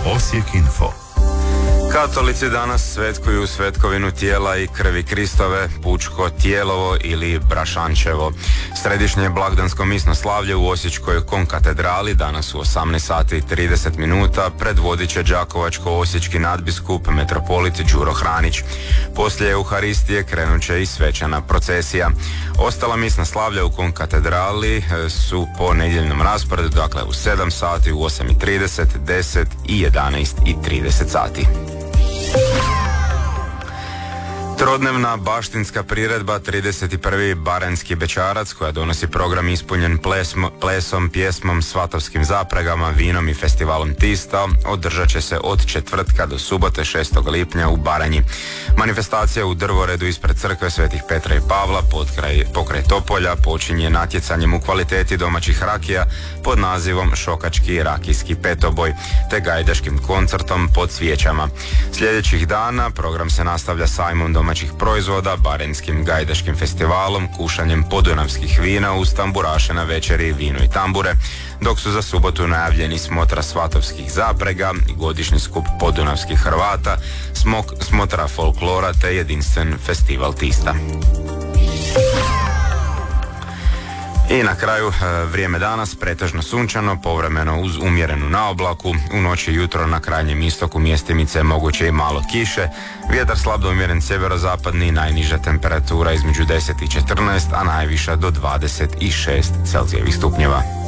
Osijek Info. Katolici danas svetkuju svetkovinu tijela i krvi Kristove, pučko tijelovo ili brašančevo. Središnje blagdansko misno slavlje u Osječkoj konkatedrali danas u 18 sati i 30 minuta predvodit će đakovačko-osječki nadbiskup metropolit Đuro Hranić. Poslije Euharistije krenut će i svečana procesija. Ostala misna slavlja u konkatedrali su po nedjeljnom rasporedu, dakle u 7 sati, u 8:30, 10 i 11:30 sati. Trodnevna baštinska priredba 31. Baranjski bećarac, koja donosi program ispunjen plesom, pjesmom, svatovskim zapregama, vinom i festivalom Tista, održat će se od četvrtka do subote 6. lipnja u Baranji. Manifestacija u drvoredu ispred crkve Svetih Petra i Pavla pokraj Topolja počinje natjecanjem u kvaliteti domaćih rakija pod nazivom Šokački rakijski petoboj te gajdaškim koncertom pod svijećama. Sljedećih dana program se nastavlja sajmom domaćih proizvoda, baranjskim gajdaškim festivalom, kušanjem podunavskih vina uz tamburaše na večeri, vino i tambure, dok su za subotu najavljeni smotra svatovskih zaprega, godišnji skup podunavskih Hrvata, smotra folklora te jedinstven festival Tista. I na kraju vrijeme danas pretežno sunčano, povremeno uz umjerenu naoblaku, u noći i jutro na krajnjem istoku mjestimice moguće i malo kiše, vjetar slab do umjeren sjeverozapadni, najniža temperatura između 10 i 14, a najviša do 26 Celzijevih stupnjeva.